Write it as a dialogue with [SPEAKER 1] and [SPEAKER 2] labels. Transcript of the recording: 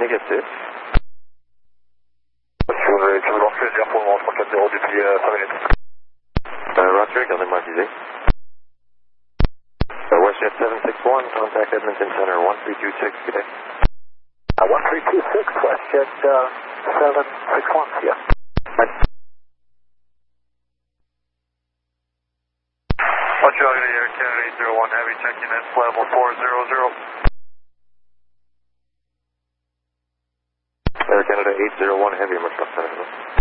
[SPEAKER 1] get 6.
[SPEAKER 2] Sur le lanceur, j'ai pour le moment 340 depuis 5 minutes.
[SPEAKER 1] Roger, gardez marquisé. WestJet 761, contact Edmonton Center 1326, good day.
[SPEAKER 2] 1326, WestJet 761, yeah. Roger, Air Canada 801 Heavy, checking in level 400.
[SPEAKER 1] Air Canada 801 Heavy, Merchant Center.